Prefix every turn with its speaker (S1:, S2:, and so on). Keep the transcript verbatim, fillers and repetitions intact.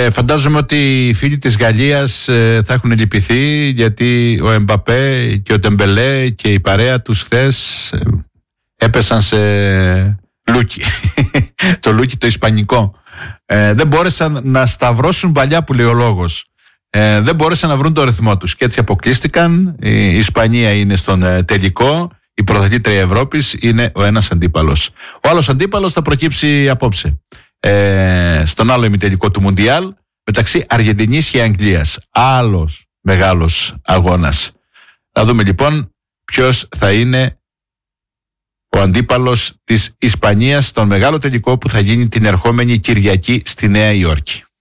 S1: Ε, φαντάζομαι ότι οι φίλοι της Γαλλίας ε, θα έχουν λυπηθεί, γιατί ο Εμπαπέ και ο Ντεμπελέ και η παρέα τους χθες ε, έπεσαν σε λούκι. Το λούκι το ισπανικό. Ε, δεν μπόρεσαν να σταυρώσουν παλιά, που λέει ο λόγος. Ε, δεν μπόρεσαν να βρουν το ρυθμό τους και έτσι αποκλείστηκαν. Η Ισπανία είναι στον ε, τελικό. Η πρωταθλήτρια Ευρώπης είναι ο ένας αντίπαλος. Ο άλλος αντίπαλος θα προκύψει απόψε ε, στον άλλο ημιτελικό του Μουντιάλ, μεταξύ Αργεντινής και Αγγλίας. Άλλος μεγάλος αγώνας. Να δούμε λοιπόν ποιος θα είναι ο αντίπαλος της Ισπανίας στον μεγάλο τελικό που θα γίνει την ερχόμενη Κυριακή στη Νέα Υόρκη.